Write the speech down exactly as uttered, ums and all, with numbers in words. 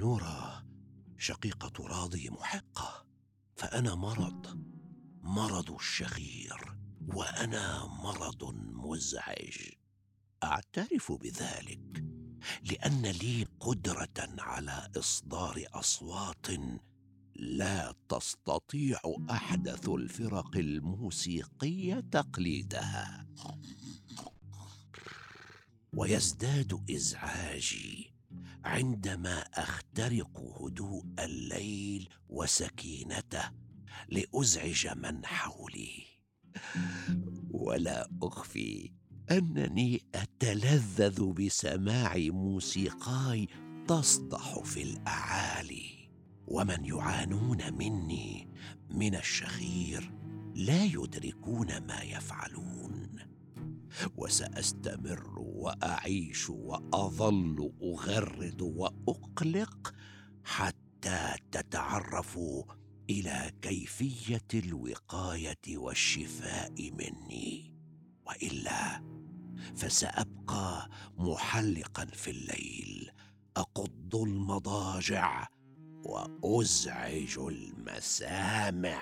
نورا شقيقة راضي محقة، فأنا مرض مرض الشخير، وأنا مرض مزعج. أعترف بذلك لأن لي قدرة على إصدار أصوات لا تستطيع أحدث الفرق الموسيقية تقليدها، ويزداد إزعاجي عندما أخترق هدوء الليل وسكينته لأزعج من حولي. ولا أخفي أنني أتلذذ بسماع موسيقاي تصدح في الأعالي، ومن يعانون مني من الشخير لا يدركون ما يفعلون. وسأستمر وأعيش وأظل أغرد وأقلق حتى تتعرفوا إلى كيفية الوقاية والشفاء مني، وإلا فسأبقى محلقا في الليل، أقض المضاجع وأزعج المسامع.